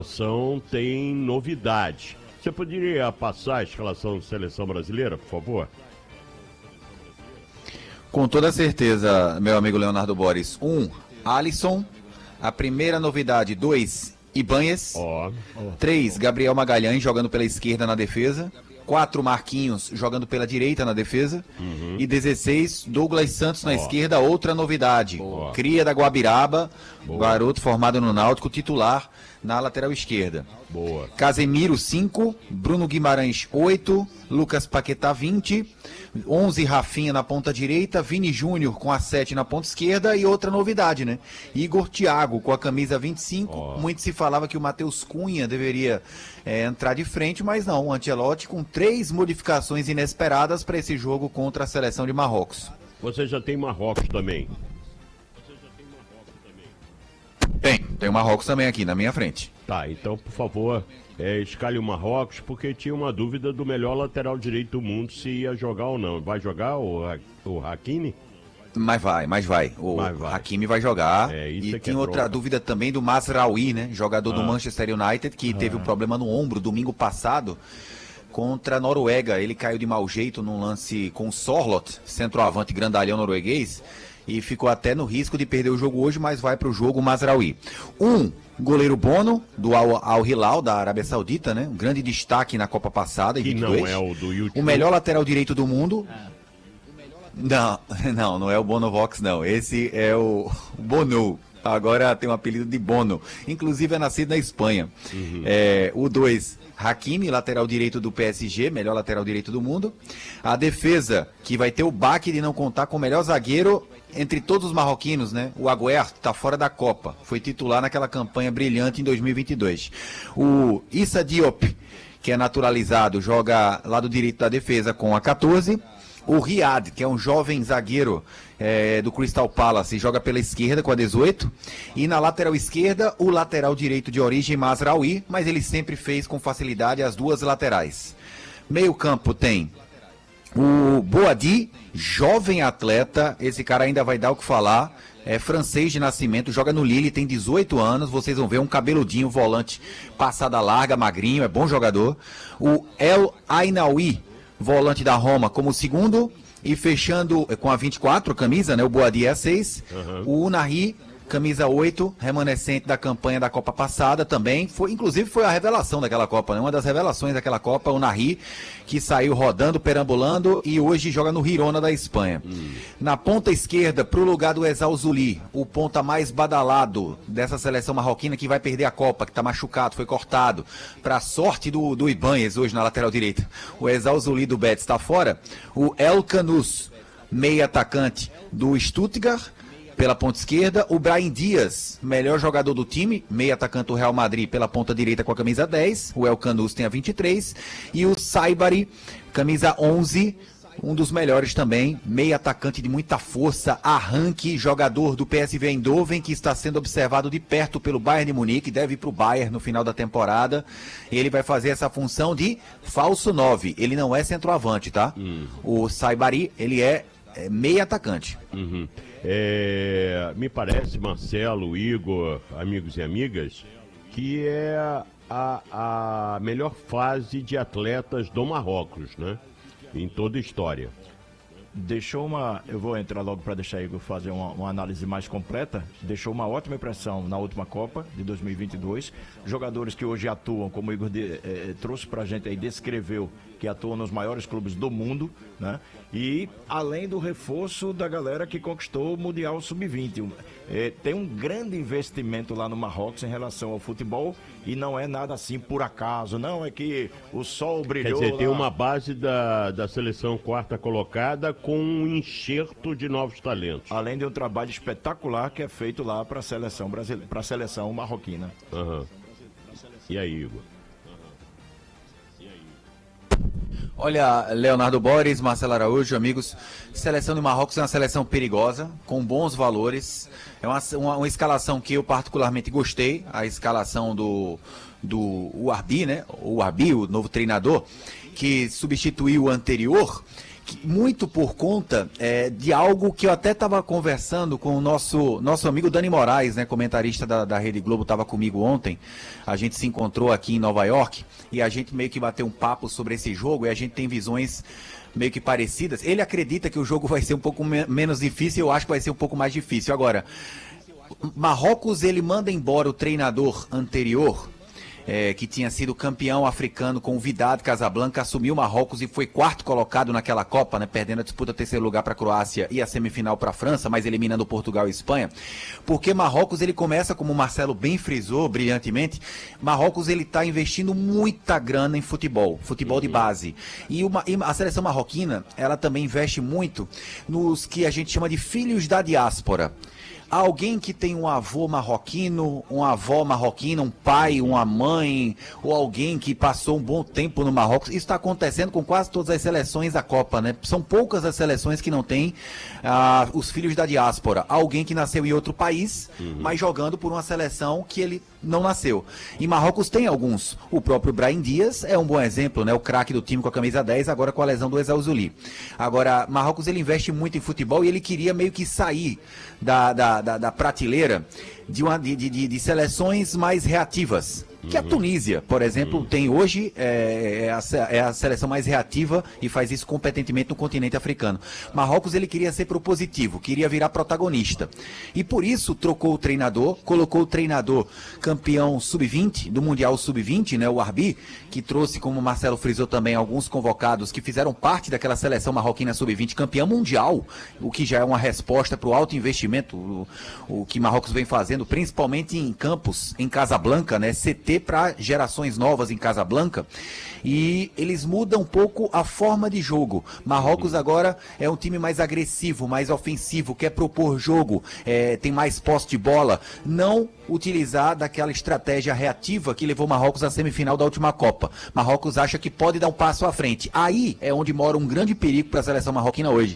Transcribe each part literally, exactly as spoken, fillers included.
escalação tem novidade. Você poderia passar a escalação da seleção brasileira, por favor? Com toda certeza, meu amigo Leonardo Boris. Um, Alisson. A primeira novidade, dois, Ibanez. Ó. Três, Gabriel Magalhães jogando pela esquerda na defesa. Quatro, Marquinhos jogando pela direita na defesa. Uhum. E dezesseis, Douglas Santos na Ó. esquerda, outra novidade. Boa. Cria da Guabiraba, Boa. garoto formado no Náutico, titular na lateral esquerda. Boa. Casemiro, cinco. Bruno Guimarães, oito. Lucas Paquetá, vinte. onze, Rafinha na ponta direita. Vini Júnior com a sete na ponta esquerda. E outra novidade, né? Igor Thiago com a camisa vinte e cinco. Ó. Muito se falava que o Matheus Cunha deveria é, entrar de frente, mas não. O Ancelotti com três modificações inesperadas para esse jogo contra a seleção de Marrocos. Você já tem Marrocos também. Tem, tem o Marrocos também aqui na minha frente. Tá, então, por favor, é, escalhe o Marrocos, porque tinha uma dúvida do melhor lateral direito do mundo, se ia jogar ou não. Vai jogar o, Ha- o Hakimi? Mas vai, mas vai. O Mas vai. Hakimi vai jogar. É, isso e é que tem é outra bronca. dúvida também do Mazraoui, né? Jogador do Ah. Manchester United, que teve um problema no ombro domingo passado contra a Noruega. Ele caiu de mau jeito num lance com o Sorloth, centroavante grandalhão norueguês, e ficou até no risco de perder o jogo hoje, mas vai para o jogo o Mazraoui. Um, goleiro Bono, do Al, Al Hilal, da Arábia Saudita, né? Um grande destaque na Copa passada, em Que vinte e dois. não é o do YouTube. O melhor lateral direito do mundo. Não, não, não é o Bonovox, não. Esse é o Bono. Agora tem o apelido de Bono. Inclusive é nascido na Espanha. Uhum. É, o dois, Hakimi, lateral direito do P S G, melhor lateral direito do mundo. A defesa, que vai ter o baque de não contar com o melhor zagueiro entre todos os marroquinos, né? O Agüer está fora da Copa. Foi titular naquela campanha brilhante em dois mil e vinte e dois. O Issa Diop, que é naturalizado, joga lado direito da defesa com a quatorze. O Riad, que é um jovem zagueiro é, do Crystal Palace, joga pela esquerda com a dezoito. E na lateral esquerda, o lateral direito de origem Mazraoui, mas ele sempre fez com facilidade as duas laterais. Meio campo tem o Boadi, jovem atleta, esse cara ainda vai dar o que falar, é francês de nascimento, joga no Lille, tem dezoito anos, vocês vão ver um cabeludinho, volante, passada larga, magrinho, é bom jogador. O El Ainaoui, volante da Roma, como segundo, e fechando com a vinte e quatro, camisa, né, o Boadi é a seis, Uhum. o Unai, camisa oito, remanescente da campanha da Copa passada também, foi, inclusive foi a revelação daquela Copa, né? Uma das revelações daquela Copa, o Unai, que saiu rodando, perambulando e hoje joga no Girona da Espanha. Hum. Na ponta esquerda, pro lugar do Ezal Zuli, o ponta mais badalado dessa seleção marroquina que vai perder a Copa, que tá machucado, foi cortado, pra sorte do, do Ibanez hoje na lateral direita. O Ezal Zuli do Betis está fora, o El Canus, meia atacante do Stuttgart, pela ponta esquerda, o Brahim Dias, melhor jogador do time, meio atacante do Real Madrid pela ponta direita com a camisa dez, o El Canus tem a vinte e três, e o Saibari, camisa onze, um dos melhores também, meio atacante de muita força, arranque, jogador do P S V Eindhoven, que está sendo observado de perto pelo Bayern de Munique, deve ir para o Bayern no final da temporada. Ele vai fazer essa função de falso nove, ele não é centroavante, tá? Hum. O Saibari, ele é, é meio atacante. Uhum. É, me parece, Marcelo, Igor, amigos e amigas, que é a, a melhor fase de atletas do Marrocos, né? Em toda a história. Deixou uma, eu vou entrar logo para deixar Igor fazer uma, uma análise mais completa. Deixou uma ótima impressão na última Copa de dois mil e vinte e dois. Jogadores que hoje atuam, como o Igor de, eh, trouxe para a gente aí, descreveu, que atuam nos maiores clubes do mundo, né? E além do reforço da galera que conquistou o Mundial sub vinte. Eh, tem um grande investimento lá no Marrocos em relação ao futebol e não é nada assim por acaso. Não é que o sol brilhou. Quer dizer, tem lá. uma base da, da seleção quarta colocada com um enxerto de novos talentos. Além de um trabalho espetacular que é feito lá para a seleção brasileira, para a seleção marroquina. Uhum. E aí, Igor? Olha, Leonardo Boris, Marcelo Araújo, amigos, seleção de Marrocos é uma seleção perigosa, com bons valores, é uma, uma, uma escalação que eu particularmente gostei, a escalação do, do Ouarbi, né, o Ouarbi, o novo treinador, que substituiu o anterior, muito por conta é, de algo que eu até estava conversando com o nosso, nosso amigo Dani Moraes, né, comentarista da, da Rede Globo, estava comigo ontem. A gente se encontrou aqui em Nova York e a gente meio que bateu um papo sobre esse jogo e a gente tem visões meio que parecidas. Ele acredita que o jogo vai ser um pouco me- menos difícil, eu acho que vai ser um pouco mais difícil. Agora, Marrocos, ele manda embora o treinador anterior, É, que tinha sido campeão africano com o Wydad Casablanca, assumiu Marrocos e foi quarto colocado naquela Copa, né, perdendo a disputa terceiro lugar para a Croácia e a semifinal para a França, mas eliminando Portugal e Espanha. Porque Marrocos, ele começa, como o Marcelo bem frisou brilhantemente, Marrocos ele está investindo muita grana em futebol, futebol de base. E, uma, e a seleção marroquina, ela também investe muito nos que a gente chama de filhos da diáspora. Alguém que tem um avô marroquino, uma avó marroquina, um pai, uma mãe, ou alguém que passou um bom tempo no Marrocos. Isso está acontecendo com quase todas as seleções da Copa, né? São poucas as seleções que não têm ah, os filhos da diáspora. Alguém que nasceu em outro país, uhum. mas jogando por uma seleção que ele não nasceu. E Marrocos tem alguns. O próprio Brahim Dias é um bom exemplo, né? O craque do time com a camisa dez, agora com a lesão do Ezauzuli. Agora, Marrocos ele investe muito em futebol e ele queria meio que sair da, da, da, da prateleira de, uma, de, de, de seleções mais reativas. Que a Tunísia, por exemplo, tem hoje, é, é, a, é a seleção mais reativa e faz isso competentemente no continente africano. Marrocos, ele queria ser propositivo, queria virar protagonista. E por isso trocou o treinador, colocou o treinador campeão sub vinte, do Mundial sub vinte, né, o Arbi, que trouxe, como o Marcelo frisou também, alguns convocados que fizeram parte daquela seleção marroquina sub vinte, campeão mundial, o que já é uma resposta para o alto investimento, o, o que Marrocos vem fazendo, principalmente em campos, em Casablanca, né, C T para gerações novas em Casablanca, e eles mudam um pouco a forma de jogo. Marrocos agora é um time mais agressivo, mais ofensivo, quer propor jogo, é, tem mais posse de bola, não utilizar daquela estratégia reativa que levou Marrocos à semifinal da última Copa. Marrocos acha que pode dar um passo à frente. Aí é onde mora um grande perigo para a seleção marroquina hoje.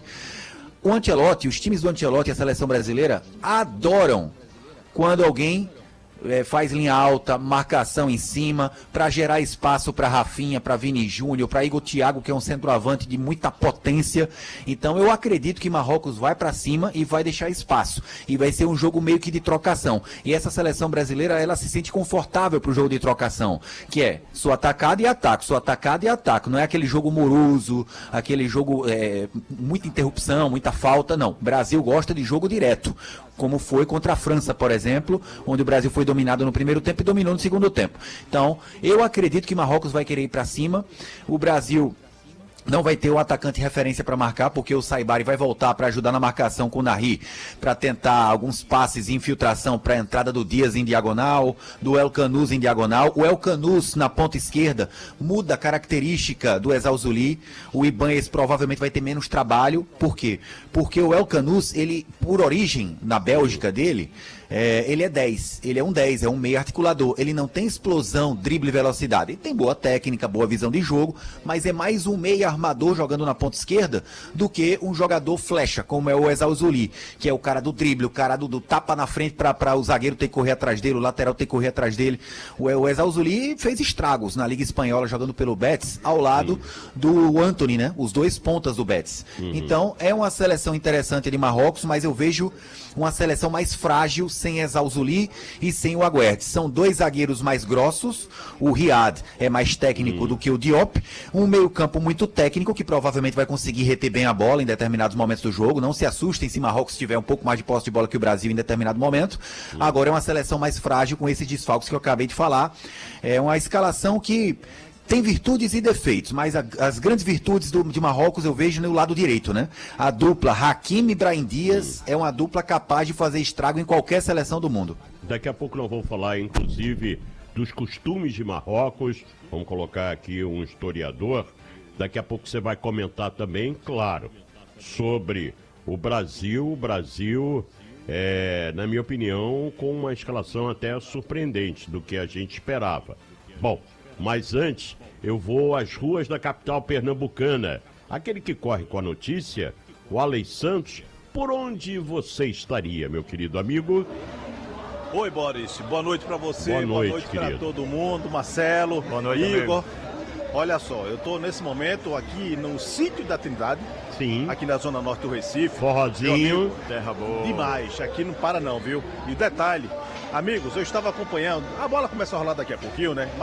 O Ancelotti, os times do Ancelotti e a seleção brasileira adoram quando alguém É, faz linha alta, marcação em cima, para gerar espaço para Rafinha, para Vini Júnior, para Igor Thiago, que é um centroavante de muita potência. Então eu acredito que Marrocos vai para cima e vai deixar espaço. E vai ser um jogo meio que de trocação. E essa seleção brasileira, ela se sente confortável para o jogo de trocação, que é sou atacado e ataco, sou atacado e ataco. Não é aquele jogo moroso, aquele jogo, é, muita interrupção, muita falta, não. O Brasil gosta de jogo direto, como foi contra a França, por exemplo, onde o Brasil foi dominado no primeiro tempo e dominou no segundo tempo. Então, eu acredito que Marrocos vai querer ir para cima. O Brasil não vai ter o atacante referência para marcar, porque o Saibari vai voltar para ajudar na marcação com o Nahri, para tentar alguns passes e infiltração para a entrada do Dias em diagonal, do El Canous em diagonal. O El Canous na ponta esquerda muda a característica do Ezauzuli. O Ibanez provavelmente vai ter menos trabalho. Por quê? Porque o El Canous, ele, por origem, na Bélgica dele, É, ele é dez, ele é um dez, é um meio articulador, ele não tem explosão, drible e velocidade, ele tem boa técnica, boa visão de jogo, mas é mais um meio armador jogando na ponta esquerda do que um jogador flecha, como é o Ezauzuli, que é o cara do drible, o cara do, do tapa na frente para o zagueiro ter que correr atrás dele, o lateral ter que correr atrás dele. O, o Ezauzuli fez estragos na Liga Espanhola jogando pelo Betis, ao lado uhum. do Antony, né? Os dois pontas do Betis. Uhum. Então é uma seleção interessante de Marrocos, mas eu vejo uma seleção mais frágil, sem Ezauzuli e sem o Aguerd. São dois zagueiros mais grossos, o Riad é mais técnico hum. do que o Diop, um meio campo muito técnico, que provavelmente vai conseguir reter bem a bola em determinados momentos do jogo. Não se assustem se Marrocos tiver um pouco mais de posse de bola que o Brasil em determinado momento. Hum. Agora é uma seleção mais frágil com esses desfalques que eu acabei de falar. É uma escalação que tem virtudes e defeitos, mas a, as grandes virtudes do, de Marrocos eu vejo no lado direito, né? A dupla Hakimi e Brahim Dias hum. é uma dupla capaz de fazer estrago em qualquer seleção do mundo. Daqui a pouco nós vamos falar, inclusive, dos costumes de Marrocos. Vamos colocar aqui um historiador. Daqui a pouco você vai comentar também, claro, sobre o Brasil. O Brasil, é, na minha opinião, com uma escalação até surpreendente do que a gente esperava. Bom, mas antes, eu vou às ruas da capital pernambucana. Aquele que corre com a notícia, o Alex Santos. Por onde você estaria, meu querido amigo? Oi, Boris. Boa noite para você. Boa noite, Boa noite para todo mundo. Marcelo, Boa noite, Igor. amigo. Olha só, eu tô nesse momento aqui no sítio da Trindade, Sim. aqui na zona norte do Recife. Forrozinho. Terra boa. Demais, aqui não para não, viu? E o detalhe, amigos, eu estava acompanhando, a bola começa a rolar daqui a pouquinho, né?